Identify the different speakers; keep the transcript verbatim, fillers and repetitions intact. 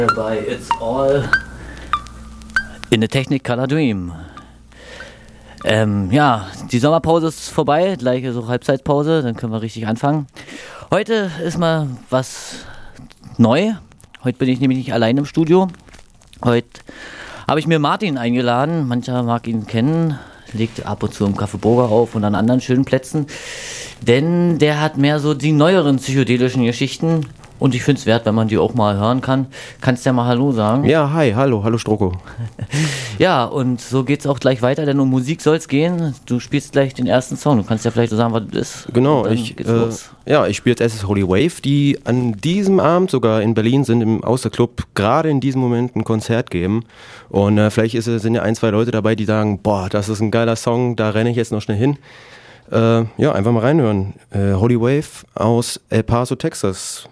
Speaker 1: By It's All in the Technicolor Dream. Ähm, ja, die Sommerpause ist vorbei, gleich ist auch Halbzeitpause, dann können wir richtig anfangen. Heute ist mal was neu. Heute bin ich nämlich nicht allein im Studio. Heute habe ich mir Martin eingeladen. Mancher mag ihn kennen, legt ab und zu im Café Burger auf und an anderen schönen Plätzen. Denn der hat mehr so die neueren psychedelischen Geschichten. Und ich finde es wert, wenn man die auch mal hören kann. Kannst du ja mal Hallo sagen?
Speaker 2: Ja, hi, hallo, hallo Stroko.
Speaker 1: Ja, und so geht es auch gleich weiter, denn um Musik soll es gehen. Du spielst gleich den ersten Song. Du kannst ja vielleicht so sagen, was das ist.
Speaker 2: Genau, ich, äh, ja, ich spiele jetzt erstes Holy Wave, die an diesem Abend sogar in Berlin sind, im Außerclub, gerade in diesem Moment ein Konzert geben. Und äh, vielleicht ist, sind ja ein, zwei Leute dabei, die sagen, boah, das ist ein geiler Song, da renne ich jetzt noch schnell hin. Äh, ja, einfach mal reinhören. Äh, Holy Wave aus El Paso, Texas.